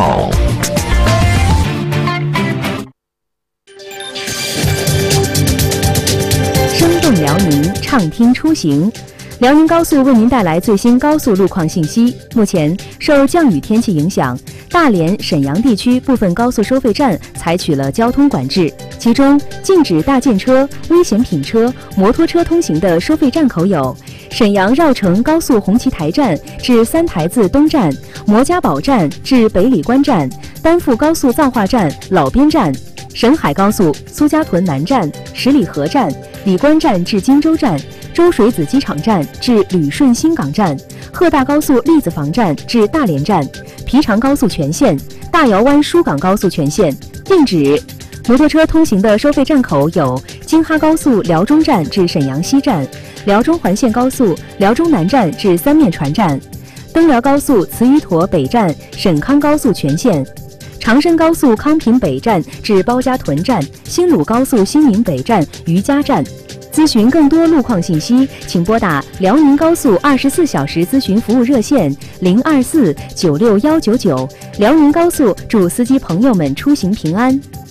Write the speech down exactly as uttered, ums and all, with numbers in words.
宝。 生动辽宁，畅听出行。辽宁高速为您带来最新高速路况信息。目前，受降雨天气影响，大连、沈阳地区部分高速收费站采取了交通管制，其中禁止大件车、危险品车、摩托车通行的收费站口有：沈阳绕城高速红旗台站至三台子东站、摩家堡站至北礼关站、丹阜高速藏化站老边站、沈海高速苏家屯南站、十里河站、礼关站至荆州站、周水子机场站至旅顺新港站、鹤大高速栗子房站至大连站、皮长高速全线、大窑湾疏港高速全线。禁止摩托车通行的收费站口有：京哈高速辽中站至沈阳西站、辽中环线高速辽中南站至三面船站、登辽高速慈鱼沱北站沈康高速全线、长深高速康平北站至包家屯站、新鲁高速新营北站余家站。咨询更多路况信息，请拨打辽宁高速二十四小时咨询服务热线零二四九六幺九九。辽宁高速祝司机朋友们出行平安。